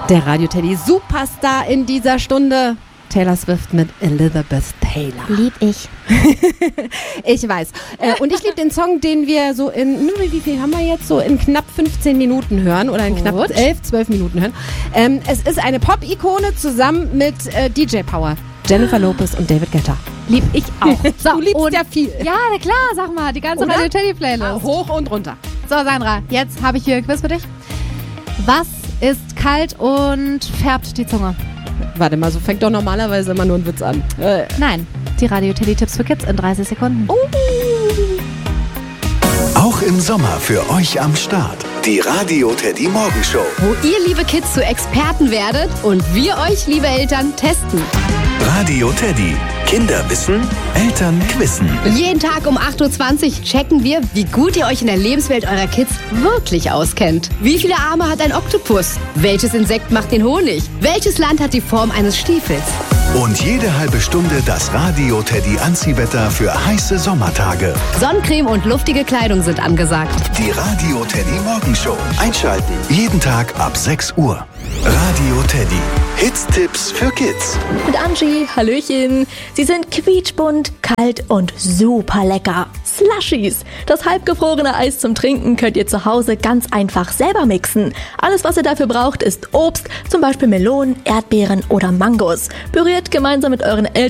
Der Radio Teddy Superstar in dieser Stunde. Taylor Swift mit Elizabeth Taylor. Lieb ich. Ich weiß. Und ich liebe den Song, den wir so wie viel haben wir jetzt? So in knapp 15 Minuten hören oder in knapp 11, 12 Minuten hören. Es ist eine Pop-Ikone zusammen mit DJ Power. Jennifer Lopez und David Guetta. Lieb ich auch. So, du liebst ja viel. Ja, na klar, sag mal, die ganze Radio Teddy Playlist. Hoch und runter. So, Sandra, jetzt habe ich hier ein Quiz für dich. Was ist kalt und färbt die Zunge? Warte mal, so fängt doch normalerweise immer nur ein Witz an. Nein, die Radio Teddy Tipps für Kids in 30 Sekunden. Auch im Sommer für euch am Start. Die Radio Teddy Morgenshow. Wo ihr, liebe Kids, zu Experten werdet und wir euch, liebe Eltern, testen. Radio Teddy. Kinder wissen, Eltern quissen. Jeden Tag um 8.20 Uhr checken wir, wie gut ihr euch in der Lebenswelt eurer Kids wirklich auskennt. Wie viele Arme hat ein Oktopus? Welches Insekt macht den Honig? Welches Land hat die Form eines Stiefels? Und jede halbe Stunde das Radio Teddy Anziehwetter für heiße Sommertage. Sonnencreme und luftige Kleidung sind angesagt. Die Radio Teddy Morgenshow. Einschalten. Jeden Tag ab 6 Uhr. Radio Teddy. Hits-Tipps für Kids. Mit Angie, hallöchen. Sie sind quietschbunt, kalt und super lecker. Slushies. Das halbgefrorene Eis zum Trinken könnt ihr zu Hause ganz einfach selber mixen. Alles, was ihr dafür braucht, ist Obst, zum Beispiel Melonen, Erdbeeren oder Mangos. Püriert gemeinsam mit euren Eltern